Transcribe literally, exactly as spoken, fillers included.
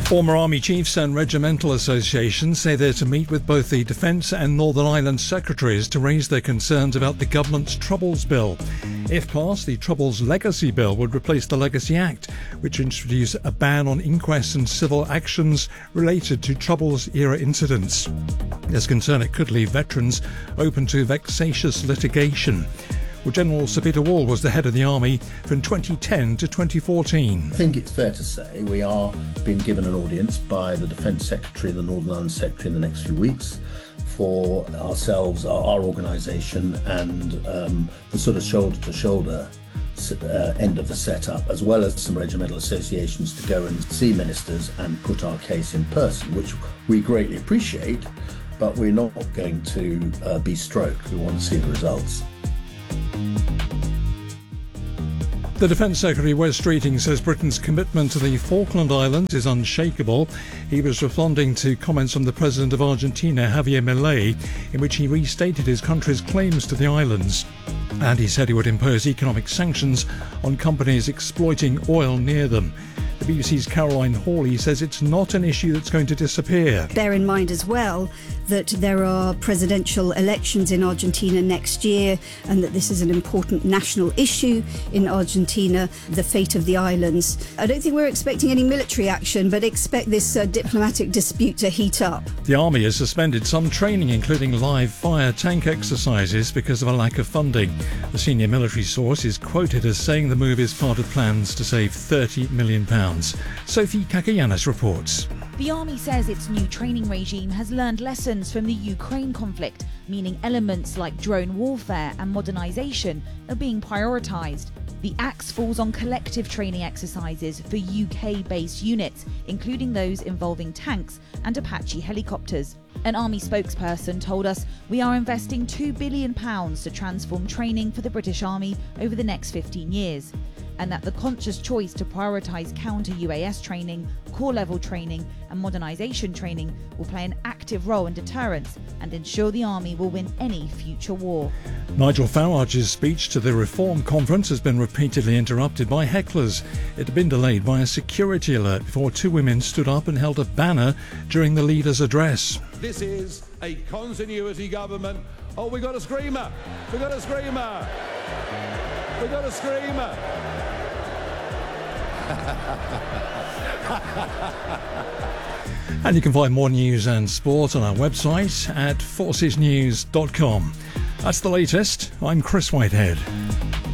Former Army chiefs and regimental associations say they're to meet with both the Defence and Northern Ireland secretaries to raise their concerns about the government's Troubles Bill. If passed, the Troubles Legacy Bill would replace the Legacy Act, which introduced a ban on inquests and civil actions related to Troubles-era incidents. There's concern it could leave veterans open to vexatious litigation. Well, General Sir Peter Wall was the head of the Army from twenty ten to twenty fourteen. I think it's fair to say we are being given an audience by the Defence Secretary and the Northern Ireland Secretary in the next few weeks for ourselves, our, our organisation, and um, the sort of shoulder-to-shoulder uh, end of the setup, as well as some regimental associations to go and see ministers and put our case in person, which we greatly appreciate, but we're not going to uh, be stroked. We want to see the results. The Defence Secretary, Wes Streeting, says Britain's commitment to the Falkland Islands is unshakable. He was responding to comments from the President of Argentina, Javier Milei, in which he restated his country's claims to the islands. And he said he would impose economic sanctions on companies exploiting oil near them. The B B C's Caroline Hawley says it's not an issue that's going to disappear. Bear in mind as well that there are presidential elections in Argentina next year and that this is an important national issue in Argentina, the fate of the islands. I don't think we're expecting any military action, but expect this uh, diplomatic dispute to heat up. The Army has suspended some training, including live fire tank exercises, because of a lack of funding. The senior military source is quoted as saying the move is part of plans to save thirty million pounds. Sophie Kakayanis reports. The Army says its new training regime has learned lessons from the Ukraine conflict, meaning elements like drone warfare and modernisation are being prioritised. The axe falls on collective training exercises for U K-based units, including those involving tanks and Apache helicopters. An Army spokesperson told us, "We are investing two billion pounds to transform training for the British Army over the next fifteen years. And that the conscious choice to prioritise counter-U A S training, core-level training and modernisation training will play an active role in deterrence and ensure the Army will win any future war." Nigel Farage's speech to the Reform Conference has been repeatedly interrupted by hecklers. It had been delayed by a security alert before two women stood up and held a banner during the leader's address. This is a continuity government. Oh, we got a screamer! We got a screamer! We got a screamer! And you can find more news and sport on our website at forces news dot com. That's the latest. I'm Chris Whitehead.